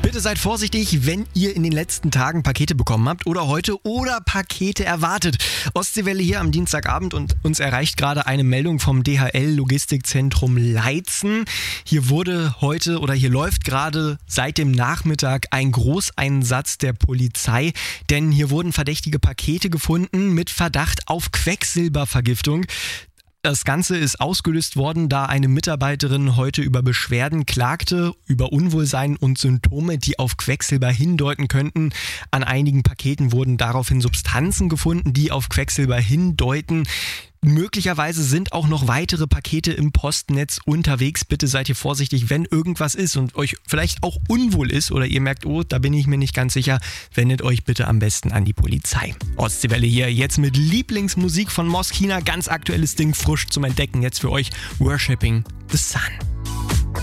Bitte seid vorsichtig, wenn ihr in den letzten Tagen Pakete bekommen habt oder heute oder Pakete erwartet. Ostseewelle hier am Dienstagabend und uns erreicht gerade eine Meldung vom DHL-Logistikzentrum Leitzen. Hier läuft gerade seit dem Nachmittag ein Großeinsatz der Polizei, denn hier wurden verdächtige Pakete gefunden mit Verdacht auf Quecksilbervergiftung. Das Ganze ist ausgelöst worden, da eine Mitarbeiterin heute über Beschwerden klagte, über Unwohlsein und Symptome, die auf Quecksilber hindeuten könnten. An einigen Paketen wurden daraufhin Substanzen gefunden, die auf Quecksilber hindeuten. Möglicherweise sind auch noch weitere Pakete im Postnetz unterwegs. Bitte seid ihr vorsichtig, wenn irgendwas ist und euch vielleicht auch unwohl ist oder ihr merkt, oh, da bin ich mir nicht ganz sicher, wendet euch bitte am besten an die Polizei. Ostseewelle hier jetzt mit Lieblingsmusik von Moskina, ganz aktuelles Ding, frisch zum Entdecken jetzt für euch, Worshipping the Sun.